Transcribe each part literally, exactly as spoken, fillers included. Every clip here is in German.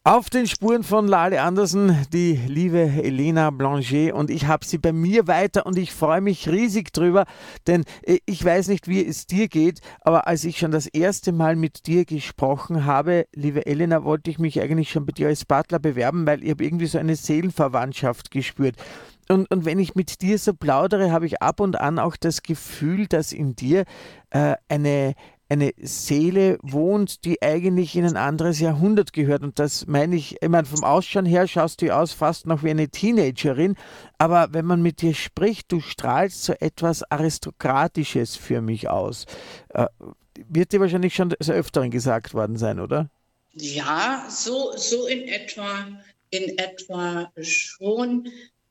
Auf den Spuren von Lale Andersen, die liebe Elena Blanger, und ich habe sie bei mir weiter und ich freue mich riesig drüber, denn äh, ich weiß nicht, wie es dir geht, aber als ich schon das erste Mal mit dir gesprochen habe, liebe Elena, wollte ich mich eigentlich schon bei dir als Butler bewerben, weil ich habe irgendwie so eine Seelenverwandtschaft gespürt. Und, und wenn ich mit dir so plaudere, habe ich ab und an auch das Gefühl, dass in dir äh, eine eine Seele wohnt, die eigentlich in ein anderes Jahrhundert gehört. Und das meine ich, ich meine, vom Ausschauen her schaust du aus fast noch wie eine Teenagerin, aber wenn man mit dir spricht, du strahlst so etwas Aristokratisches für mich aus. Äh, wird dir wahrscheinlich schon des Öfteren gesagt worden sein, oder? Ja, so, so in etwa, in etwa schon.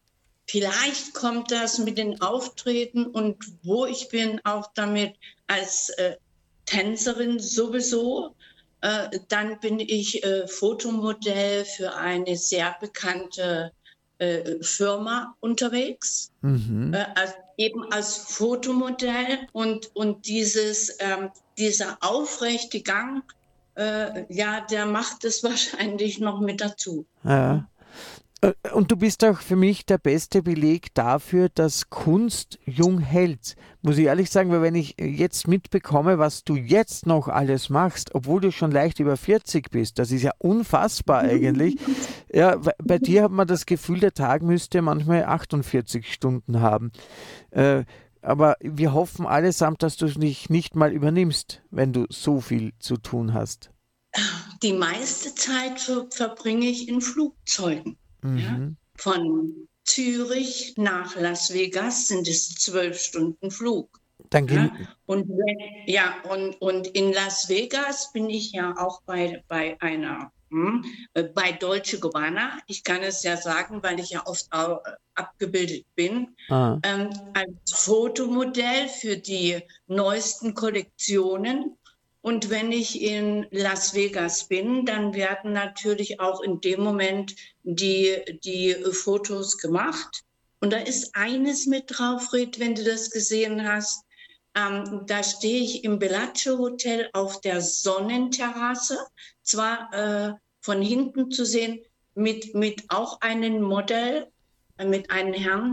Vielleicht kommt das mit den Auftreten und wo ich bin auch damit als äh, Tänzerin sowieso. Äh, dann bin ich äh, Fotomodell für eine sehr bekannte äh, Firma unterwegs, Mhm. äh, als, eben als Fotomodell und, und dieses, ähm, dieser aufrechte Gang, äh, ja, der macht es wahrscheinlich noch mit dazu. Ja. Äh, Und du bist auch für mich der beste Beleg dafür, dass Kunst jung hält. Muss ich ehrlich sagen, weil wenn ich jetzt mitbekomme, was du jetzt noch alles machst, obwohl du schon leicht über vierzig bist, das ist ja unfassbar eigentlich. Ja, bei bei dir hat man das Gefühl, der Tag müsste manchmal achtundvierzig Stunden haben. Äh, aber wir hoffen allesamt, dass du dich nicht mal übernimmst, wenn du so viel zu tun hast. Die meiste Zeit ver verbringe ich in Flugzeugen. Ja? Mhm. Von Zürich nach Las Vegas sind es zwölf Stunden Flug. Dann Ja? gen Und, wenn- ja, und, und in Las Vegas bin ich ja auch bei, bei einer, hm, äh, bei Dolce Gabbana. Ich kann es ja sagen, weil ich ja oft auch, äh, abgebildet bin, ah, ähm, als Fotomodell für die neuesten Kollektionen. Und wenn ich in Las Vegas bin, dann werden natürlich auch in dem Moment die, die Fotos gemacht. Und da ist eines mit drauf, Fred, wenn du das gesehen hast. Ähm, da stehe ich im Bellagio Hotel auf der Sonnenterrasse, zwar äh, von hinten zu sehen, mit, mit auch einem Modell, äh, mit einem Herrn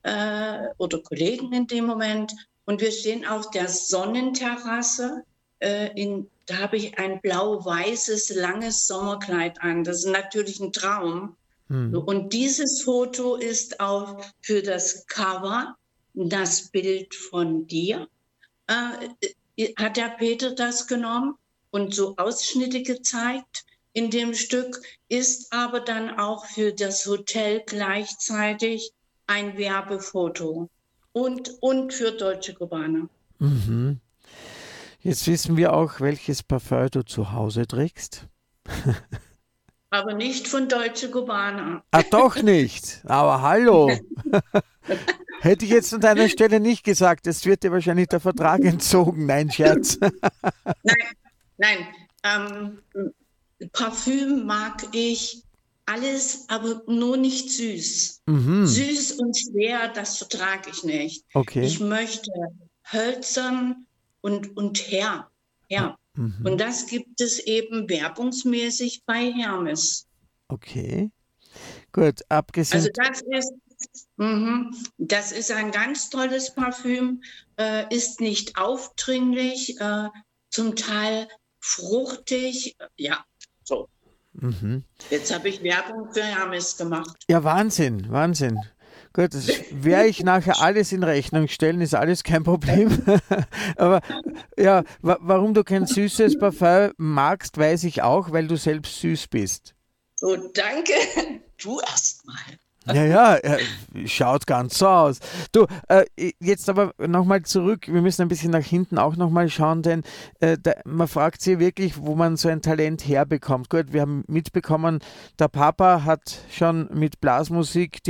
äh, oder Kollegen in dem Moment. Und wir stehen auf der Sonnenterrasse. Äh, in, da habe ich ein blau-weißes, langes Sommerkleid an. Das ist natürlich ein Traum. So, mhm. und dieses Foto ist auch für das Cover das Bild von dir. Äh, hat der Peter das genommen und so Ausschnitte gezeigt in dem Stück, ist aber dann auch für das Hotel gleichzeitig ein Werbefoto und, und für Deutsche Kubaner. Mhm. Jetzt wissen wir auch, welches Parfum du zu Hause trägst. Aber nicht von Deutsche Kubaner. Ah, doch nicht. Aber hallo. Hätte ich jetzt an deiner Stelle nicht gesagt, es wird dir wahrscheinlich der Vertrag entzogen. Nein, Scherz. Nein, nein. Ähm, Parfüm mag ich alles, aber nur nicht süß. Mhm. Süß und schwer, das vertrage ich nicht. Okay. Ich möchte hölzern und, und her. Ah, Ja. Und mhm. das gibt es eben werbungsmäßig bei Hermes. Okay. Gut, abgesehen. Also das ist, mhm, das ist ein ganz tolles Parfüm, äh, ist nicht aufdringlich, äh, zum Teil fruchtig. Ja, so. Mhm. Jetzt habe ich Werbung für Hermes gemacht. Ja, Wahnsinn, Wahnsinn. Gut, das werde ich nachher alles in Rechnung stellen, ist alles kein Problem. Aber ja, wa warum du kein süßes Parfum magst, weiß ich auch, weil du selbst süß bist. So, danke. Du erst mal. Ja, ja, äh, schaut ganz so aus. Du, äh, jetzt aber nochmal zurück. Wir müssen ein bisschen nach hinten auch nochmal schauen, denn äh, da, man fragt sich wirklich, wo man so ein Talent herbekommt. Gut, wir haben mitbekommen, der Papa hat schon mit Blasmusik